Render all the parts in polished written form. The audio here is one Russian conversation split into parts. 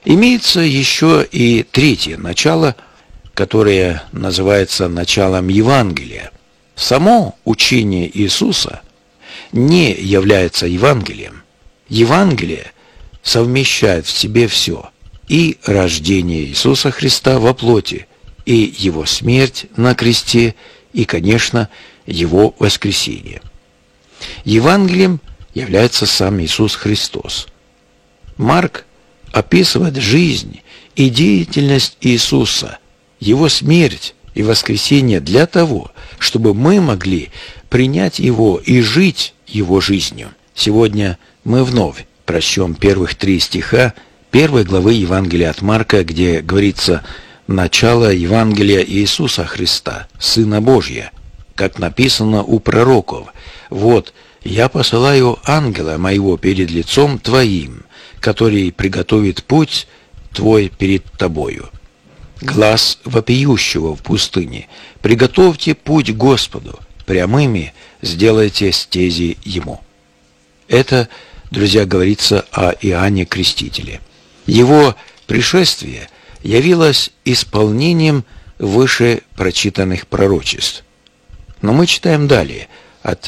Имеется еще и третье начало, которое называется началом Евангелия. Само учение Иисуса не является Евангелием. Евангелие совмещает в себе все: и рождение Иисуса Христа во плоти, и Его смерть на кресте, и, конечно, Его воскресение. Евангелием является сам Иисус Христос. Марк описывает жизнь и деятельность Иисуса, Его смерть и воскресение для того, чтобы мы могли принять Его и жить Его жизнью. Сегодня мы вновь прочтем первых 3 стиха 1 главы Евангелия от Марка, где говорится «Начало Евангелия Иисуса Христа, Сына Божия, как написано у пророков: вот, я посылаю ангела моего перед лицом твоим, который приготовит путь твой перед тобою. Глас вопиющего в пустыне: приготовьте путь Господу, прямыми сделайте стези Ему». Это, друзья, говорится о Иоанне Крестителе. Его пришествие явилось исполнением выше прочитанных пророчеств. Но мы читаем далее, от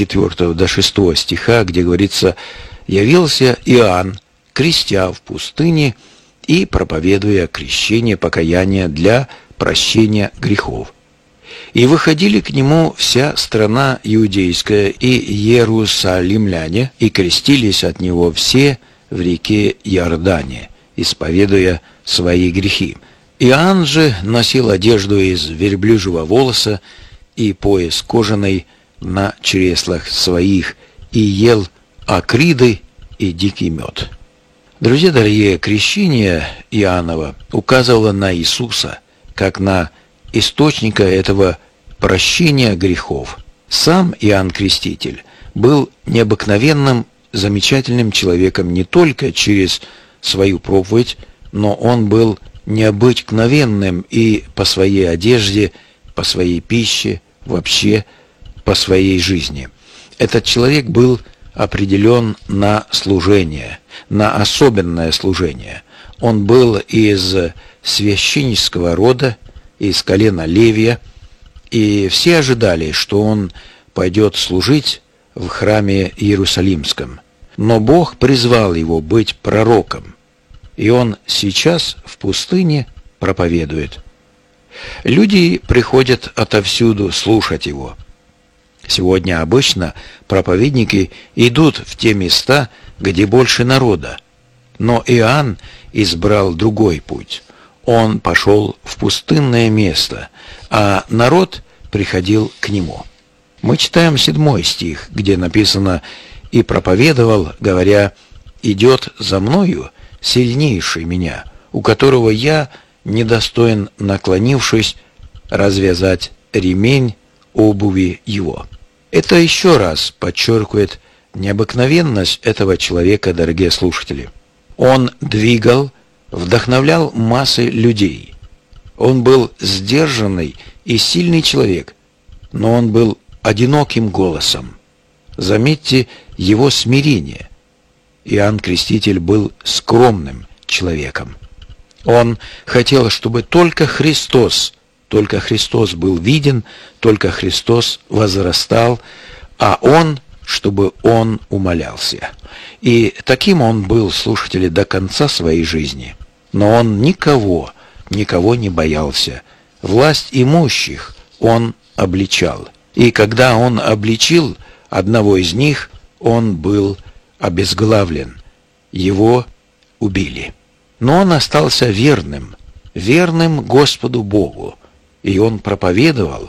4 до 6 стиха, где говорится: «Явился Иоанн, крестя в пустыне и проповедуя крещение покаяния для прощения грехов. И выходили к нему вся страна иудейская и иерусалимляне, и крестились от него все в реке Иордане, исповедуя свои грехи. Иоанн же носил одежду из верблюжьего волоса и пояс кожаный на чреслах своих, и ел акриды и дикий мед». Друзья дорогие, крещение Иоаннова указывало на Иисуса, как на источника этого прощения грехов. Сам Иоанн Креститель был необыкновенным, замечательным человеком не только через свою проповедь, но он был необыкновенным и по своей одежде, по своей пище, вообще по своей жизни. Этот человек был определен на служение, на особенное служение. Он был из священнического рода, из колена Левия, и все ожидали, что он пойдет служить в храме Иерусалимском. Но Бог призвал его быть пророком, и он сейчас в пустыне проповедует. Люди приходят отовсюду слушать его. Сегодня обычно проповедники идут в те места, где больше народа. Но Иоанн избрал другой путь. Он пошел в пустынное место, а народ приходил к нему. Мы читаем 7 стих, где написано: «И проповедовал, говоря: идет за мною сильнейший меня, у которого я недостоин, наклонившись, развязать ремень обуви его». Это еще раз подчеркивает необыкновенность этого человека, дорогие слушатели. Он двигал, вдохновлял массы людей. Он был сдержанный и сильный человек, но он был одиноким голосом. Заметьте его смирение. Иоанн Креститель был скромным человеком. Он хотел, чтобы только Христос был виден, только Христос возрастал, а он, чтобы он умолялся. И таким он был, слушатели, до конца своей жизни. Но он никого не боялся. Власть имущих он обличал. И когда он обличил одного из них, он был обезглавлен. Его убили. Но он остался верным Господу Богу. И он проповедовал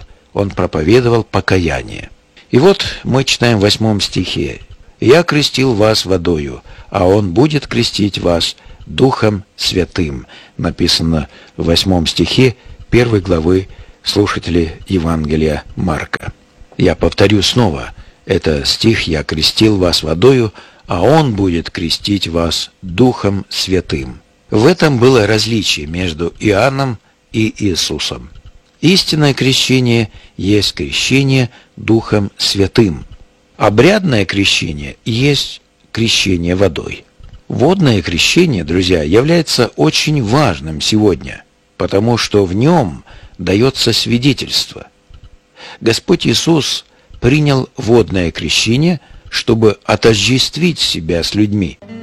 покаяние. И вот мы читаем в 8 стихе: «Я крестил вас водою, а он будет крестить вас Духом Святым», написано в 8 стихе 1 главы, слушатели, Евангелия Марка. Я повторю снова, это стих: «Я крестил вас водою, а он будет крестить вас Духом Святым». В этом было различие между Иоанном и Иисусом. Истинное крещение есть крещение Духом Святым. Обрядное крещение есть крещение водой. Водное крещение, друзья, является очень важным сегодня, потому что в нем дается свидетельство. Господь Иисус принял водное крещение, чтобы отождествить себя с людьми.